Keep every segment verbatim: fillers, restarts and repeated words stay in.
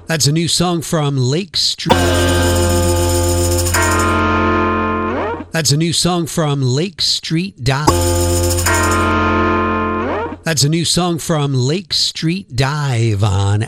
That's a new song from Lake Street. That's a new song from Lake Street Dive. That's a new song from Lake Street Dive on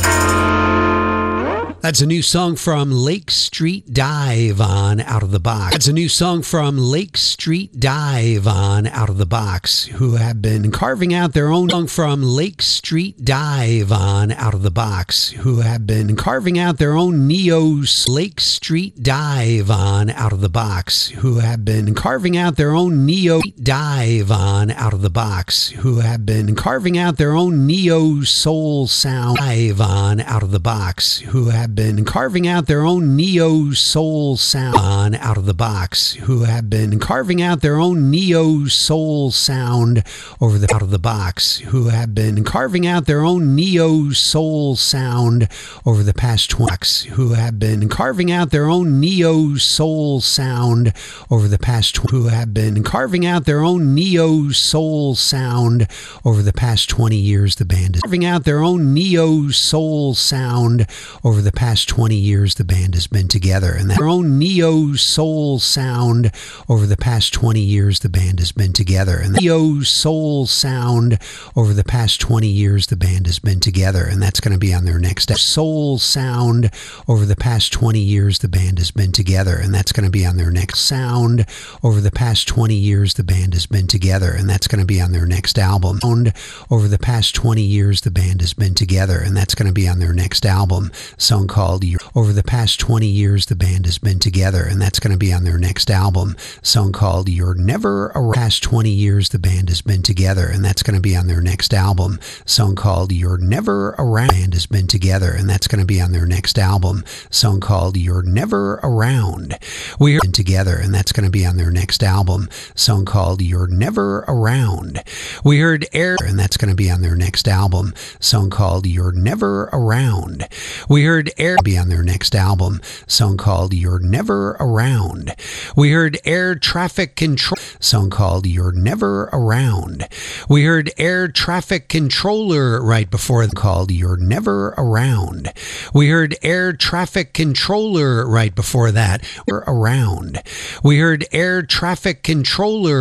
out. That's a new song from Lake Street Dive on Out of the Box. That's a new song from Lake Street Dive on Out of the Box, who have been carving out their own song from Lake Street Dive on Out of the Box, who have been carving out their own neo Lake Street Dive on Out of the Box, who have been carving out their own neo dive on Out of the Box, who have been carving out their own neo soul sound dive on Out of the Box, who have been carving out their own neo soul sound on Out of the Box, who have been carving out their own neo soul sound over the Out of the Box, who have been carving out their own neo soul sound over the past twenty, who have been carving out their own neo soul sound over the past who have been carving out their own neo soul sound over the past twenty years. The band is carving out their own neo soul sound over the past twenty years. The band has been together, and their own neo soul sound over the past twenty years. The band has been together, and neo soul sound over the past twenty years. The band has been together, and that's going to be on their next soul sound over the past twenty years. The band has been together, and that's going to be on their next sound over the past twenty years. The band has been together, and that's going to be on their next album. Sound over the past twenty years. The band has been together, and that's going to be on their next album. Song called Over the Past twenty years. The band has been together, and that's going to be on their next album. Song called You're Never Around. Past twenty years. The band has been together, and that's going to be on their next album. Song called You're Never Around. The band has been together, and that's going to be on their next album. Song called You're Never Around. We're been together, and that's going to be on their next album. Song called You're Never Around. We heard Air, and that's going to be on their next album. Song called You're Never Around. We heard Air be on their next album. Song called You're Never Around. We heard Air Traffic Control. Song called You're Never Around. We heard Air Traffic Controller right before the called You're Never Around. We heard Air Traffic Controller right before that. We're around. We heard Air Traffic Controller